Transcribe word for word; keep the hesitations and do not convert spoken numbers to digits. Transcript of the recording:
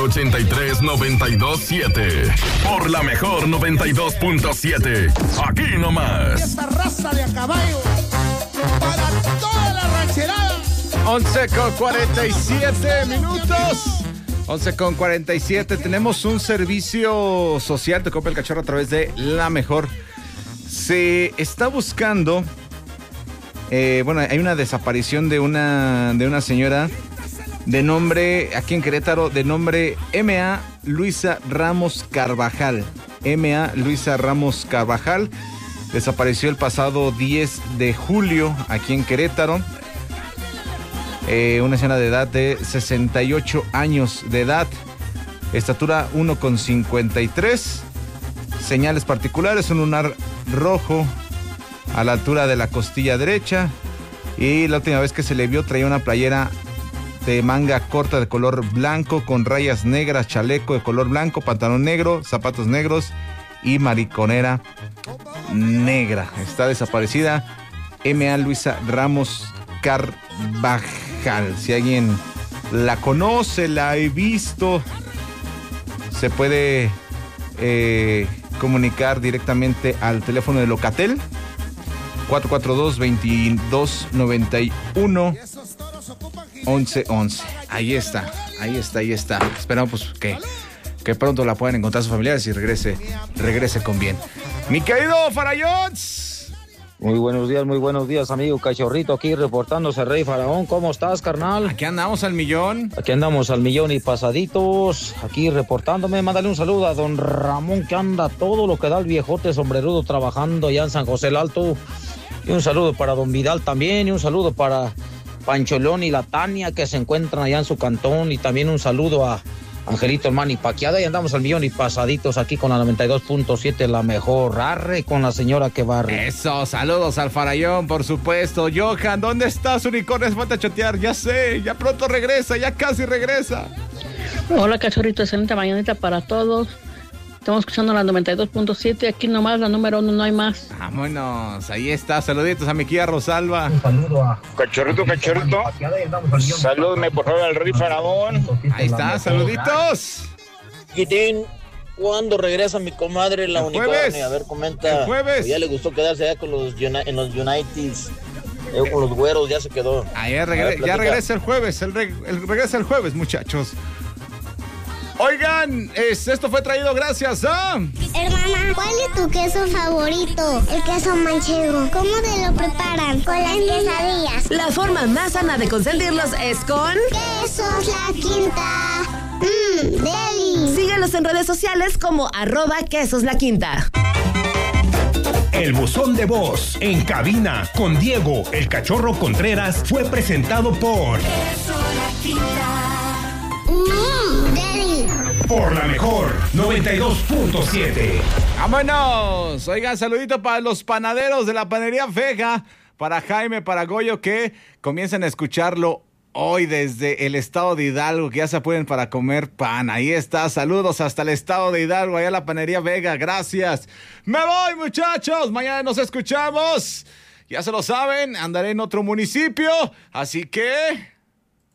ochenta y tres noventa y dos siete. Por la mejor noventa y dos punto siete. Aquí nomás. Esta raza de a caballo. Para toda la rancherada. once con cuarenta y siete minutos. once con cuarenta y siete. Tenemos un servicio social de Coppel Cachorro a través de La Mejor. Se está buscando. Eh, bueno, hay una desaparición de una, de una señora de nombre, aquí en Querétaro, de nombre M A Luisa Ramos Carvajal. M A Luisa Ramos Carvajal. Desapareció el pasado diez de julio aquí en Querétaro. Eh, una señora de edad de sesenta y ocho años de edad. Estatura uno con cincuenta y tres. Señales particulares, un lunar rojo a la altura de la costilla derecha. Y la última vez que se le vio traía una playera de manga corta de color blanco con rayas negras, chaleco de color blanco, pantalón negro, zapatos negros y mariconera negra. Está desaparecida M A Luisa Ramos Carvajal. Si alguien la conoce, la he visto, se puede eh, comunicar directamente al teléfono de Locatel cuatro cuatro dos, veintidós noventa y uno, once once. Ahí está, ahí está, ahí está. Esperamos pues, que, que pronto la puedan encontrar sus familiares y regrese, regrese con bien. Mi querido Farayons. Muy buenos días, muy buenos días, amigo Cachorrito, aquí reportándose Rey Faraón. ¿Cómo estás, carnal? Aquí andamos al millón. Aquí andamos al millón y pasaditos, aquí reportándome. Mándale un saludo a don Ramón, que anda todo lo que da el viejote sombrerudo trabajando allá en San José el Alto. Y un saludo para don Vidal también, y un saludo para Pancholón y la Tania, que se encuentran allá en su cantón. Y también un saludo a Angelito, el Manny Paquiada. Y andamos al millón y pasaditos aquí con la noventa y dos punto siete, la mejor. Arre con la señora que barre. Eso, saludos al Farallón, por supuesto. Johan, ¿dónde estás, unicornio? Falta chatear, ya sé, ya pronto regresa, ya casi regresa. Hola, Cachorrito, excelente mañanita para todos. Estamos escuchando la noventa y dos punto siete, aquí nomás, la número uno, no hay más. Vámonos, ahí está, saluditos a mi tía Rosalba. Un saludo a... Cachorrito, cachorrito, salúdame por favor al Rey Faraón. Ahí está, saluditos. Quitín, ¿cuándo regresa mi comadre la unicornio? A ver, comenta. El jueves. Ya le gustó quedarse allá con los uni- en los Uniteds. Eh, con los güeros, ya se quedó. Ahí regre- ver, ya regresa el jueves, el, re- el regresa el jueves, muchachos. Oigan, es, esto fue traído gracias a... Hermana, ¿cuál es tu queso favorito? El queso manchego. ¿Cómo te lo preparan? Con las quesadillas. La forma más sana de consentirlos es con... Quesos La Quinta. Mmm, deli. Síguenos en redes sociales como arroba quesos La Quinta. El buzón de voz en cabina con Diego, el Cachorro Contreras, fue presentado por... Queso La Quinta. Mmm, deli. Por la mejor noventa y dos punto siete. ¡Vámonos! Oigan, saludito para los panaderos de la panadería Vega, para Jaime, para Goyo, que comiencen a escucharlo hoy desde el estado de Hidalgo, que ya se pueden para comer pan. Ahí está, saludos hasta el estado de Hidalgo, allá la panadería Vega, gracias. Me voy, muchachos, mañana nos escuchamos. Ya se lo saben, andaré en otro municipio, así que...